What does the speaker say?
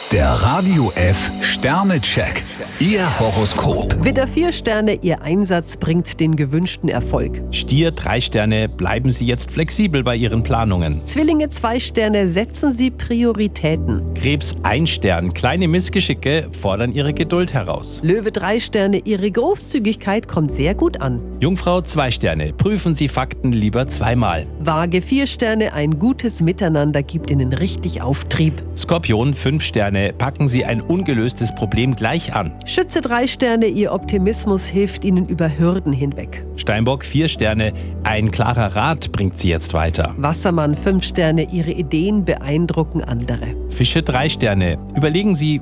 Der Radio F Sternecheck. Ihr Horoskop. Widder 4 Sterne, Ihr Einsatz bringt den gewünschten Erfolg. Stier 3 Sterne, bleiben Sie jetzt flexibel bei Ihren Planungen. Zwillinge 2 Sterne, setzen Sie Prioritäten. Krebs 1 Stern, kleine Missgeschicke fordern Ihre Geduld heraus. Löwe 3 Sterne, Ihre Großzügigkeit kommt sehr gut an. Jungfrau 2 Sterne, prüfen Sie Fakten lieber zweimal. Waage 4 Sterne, ein gutes Miteinander gibt Ihnen richtig Auftrieb. Skorpion 5 Sterne, packen Sie ein ungelöstes Problem gleich an. Schütze 3 Sterne, Ihr Optimismus hilft Ihnen über Hürden hinweg. Steinbock 4 Sterne, ein klarer Rat bringt Sie jetzt weiter. Wassermann 5 Sterne, Ihre Ideen beeindrucken andere. Fische 3 Sterne, überlegen Sie,